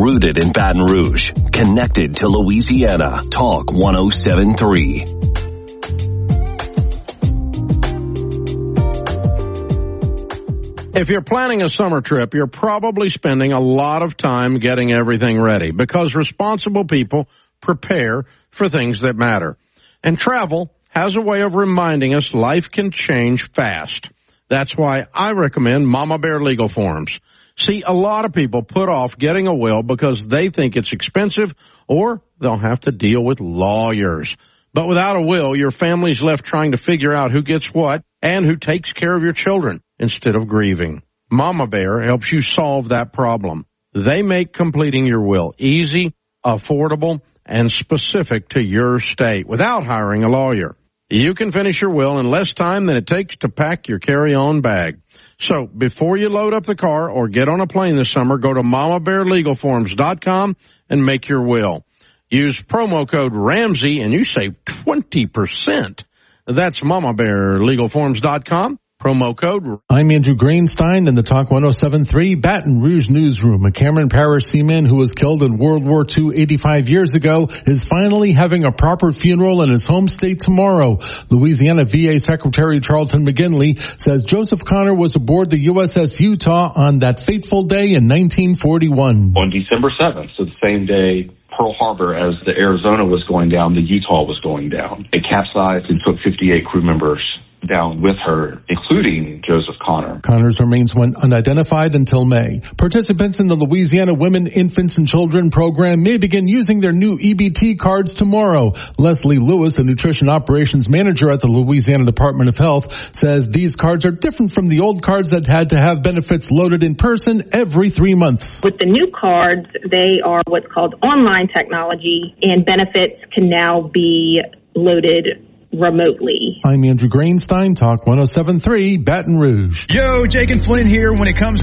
Rooted in Baton Rouge. Connected to Louisiana. Talk 107.3. If you're planning a summer trip, you're probably spending a lot of time getting everything ready because responsible people prepare for things that matter. And travel has a way of reminding us life can change fast. That's why I recommend Mama Bear Legal Forms. See, a lot of people put off getting a will because they think it's expensive or they'll have to deal with lawyers. But without a will, your family's left trying to figure out who gets what and who takes care of your children instead of grieving. Mama Bear helps you solve that problem. They make completing your will easy, affordable, and specific to your state without hiring a lawyer. You can finish your will in less time than it takes to pack your carry-on bag. So before you load up the car or get on a plane this summer, go to MamaBearLegalForms.com and make your will. Use promo code Ramsey and you save 20%. That's MamaBearLegalForms.com. Promo code. I'm Andrew Greenstein in the Talk 107.3 Baton Rouge newsroom. A Cameron Parish seaman who was killed in World War II 85 years ago is finally having a proper funeral in his home state tomorrow. Louisiana VA Secretary Charlton McGinley says Joseph Connor was aboard the USS Utah on that fateful day in 1941. On December 7th, so the same day Pearl Harbor, as the Arizona was going down, the Utah was going down. It capsized and took 58 crew members down with her, including Joseph Connor. Connor's remains went unidentified until May. Participants in the Louisiana Women, Infants, and Children program may begin using their new EBT cards tomorrow. Leslie Lewis, a nutrition operations manager at the Louisiana Department of Health, says these cards are different from the old cards that had to have benefits loaded in person every 3 months. With the new cards, they are what's called online technology, and benefits can now be loaded remotely. I'm Andrew Greenstein, Talk 107.3 Baton Rouge. Yo, Jake and Flynn here. When it comes